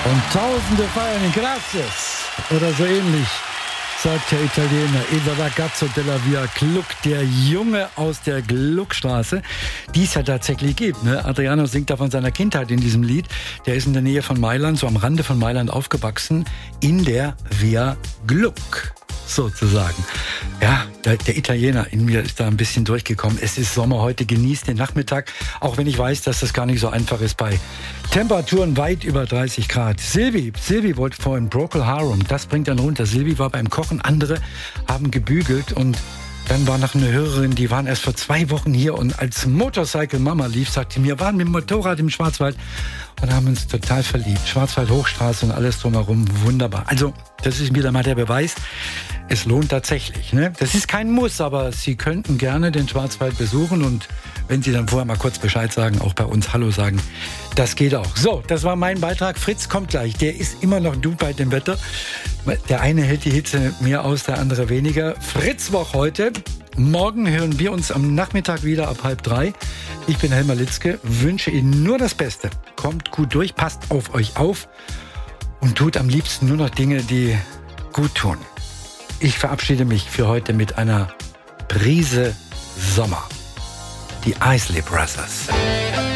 Und Tausende feiern in Gracias. Oder so ähnlich, sagt der Italiener Il Ragazzo della Via Gluck, der Junge aus der Gluckstraße, die es ja tatsächlich gibt. Ne? Adriano singt da von seiner Kindheit in diesem Lied. Der ist in der Nähe von Mailand, so am Rande von Mailand aufgewachsen, in der Via Gluck. Sozusagen. Ja, der Italiener in mir ist da ein bisschen durchgekommen. Es ist Sommer heute, genießt den Nachmittag, auch wenn ich weiß, dass das gar nicht so einfach ist bei Temperaturen weit über 30 Grad. Silvi wollte vorhin Procol Harum, das bringt dann runter. Silvi war beim Kochen, andere haben gebügelt und dann war noch eine Hörerin, die waren erst vor 2 Wochen hier und als Motorcycle Mama lief, sagte mir, waren mit dem Motorrad im Schwarzwald und haben uns total verliebt. Schwarzwald-Hochstraße und alles drumherum, wunderbar. Also, das ist wieder mal der Beweis, es lohnt tatsächlich. Ne? Das ist kein Muss, aber Sie könnten gerne den Schwarzwald besuchen und wenn Sie dann vorher mal kurz Bescheid sagen, auch bei uns Hallo sagen, das geht auch. So, das war mein Beitrag. Fritz kommt gleich. Der ist immer noch du bei dem Wetter. Der eine hält die Hitze mehr aus, der andere weniger. Fritzwoch heute. Morgen hören wir uns am Nachmittag wieder ab 2:30. Ich bin Helmer Litzke, wünsche Ihnen nur das Beste. Kommt gut durch, passt auf euch auf und tut am liebsten nur noch Dinge, die gut tun. Ich verabschiede mich für heute mit einer Prise Sommer. Die Isley Brothers.